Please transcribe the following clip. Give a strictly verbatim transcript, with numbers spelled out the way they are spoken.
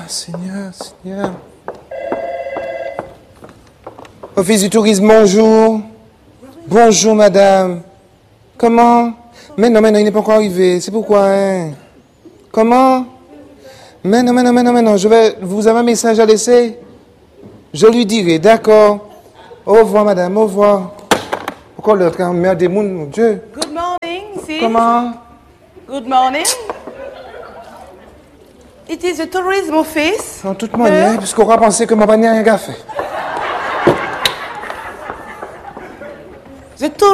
Seigneur, Seigneur. Office du tourisme, bonjour. Bonjour, madame. Comment? Mais non, mais non, il n'est pas encore arrivé. C'est pourquoi, hein? Comment? Mais non, mais non, mais non, mais non. Je vais... Vous avez un message à laisser? Je lui dirai, d'accord. Au revoir, madame, au revoir. Pourquoi l'autre, quand merde des mounes, mon Dieu? Good morning, sis. Comment? Good morning. It is a tourism office. En toute manière, puisqu'on aura pensé que ma bannière a rien fait. The tour